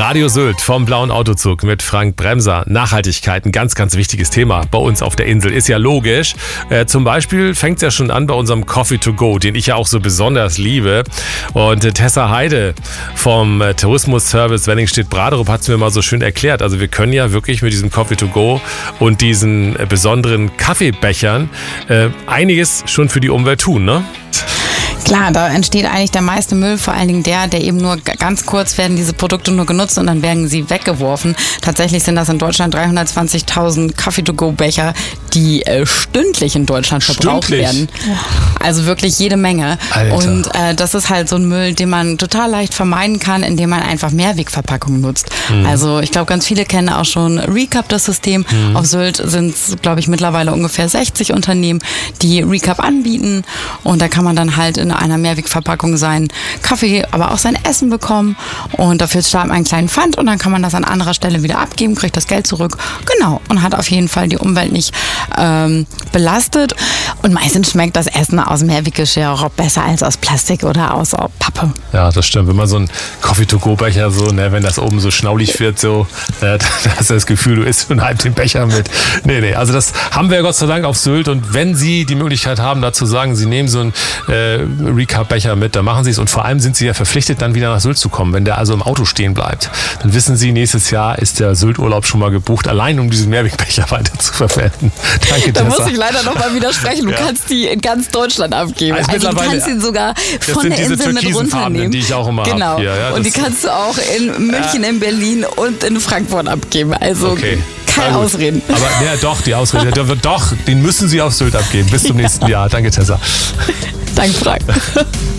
Radio Sylt vom Blauen Autozug mit Frank Bremser. Nachhaltigkeit, ein ganz, ganz wichtiges Thema bei uns auf der Insel. Ist ja logisch. Zum Beispiel fängt es ja schon an bei unserem Coffee to go, den ich ja auch so besonders liebe. Und Tessa Heide vom Tourismusservice Wenningstedt-Braderup hat es mir mal so schön erklärt. Also wir können ja wirklich mit diesem Coffee to go und diesen besonderen Kaffeebechern einiges schon für die Umwelt tun, ne? Klar, da entsteht eigentlich der meiste Müll, vor allen Dingen der eben nur ganz kurz werden diese Produkte nur genutzt und dann werden sie weggeworfen. Tatsächlich sind das in Deutschland 320.000 Coffee-to-go-Becher, die stündlich in Deutschland verbraucht werden. Also wirklich jede Menge. Alter. Und das ist halt so ein Müll, den man total leicht vermeiden kann, indem man einfach Mehrwegverpackungen nutzt. Also ich glaube, ganz viele kennen auch schon Recap, das System. Auf Sylt sind es, glaube ich, mittlerweile ungefähr 60 Unternehmen, die Recap anbieten. Und da kann man dann halt in einer Mehrwegverpackung seinen Kaffee, aber auch sein Essen bekommen. Und dafür zahlt man einen kleinen Pfand und dann kann man das an anderer Stelle wieder abgeben, kriegt das Geld zurück. Genau. Und hat auf jeden Fall die Umwelt nicht belastet. Und meistens schmeckt das Essen aus Mehrweggeschirr auch besser als aus Plastik oder aus Pappe. Ja, das stimmt. Wenn man so einen Coffee-to-go-Becher so, ne, wenn das oben so schnaulig wird, so, da hast du das Gefühl, du isst schon halb den Becher mit. Nee, also das haben wir ja Gott sei Dank auf Sylt. Und wenn Sie die Möglichkeit haben, dazu sagen, Sie nehmen so einen Recap-Becher mit, dann machen Sie es. Und vor allem sind Sie ja verpflichtet, dann wieder nach Sylt zu kommen. Wenn der also im Auto stehen bleibt, dann wissen Sie, nächstes Jahr ist der Sylt-Urlaub schon mal gebucht, allein um diesen Mehrwegbecher weiter zu verwenden. Danke, Da Tessa. muss ich leider noch mal widersprechen. Du kannst die in ganz Deutschland abgeben. Also du kannst ihn sogar von der Insel mit runternehmen. Die ich auch immer genau. habe. Ja, und die kannst du auch in München, in Berlin und in Frankfurt abgeben. Also keine Ausreden. Aber ja, doch, die Ausrede. Doch, den müssen Sie auf Sylt abgeben. Bis zum nächsten Jahr. Danke, Tessa. Danke, Frank.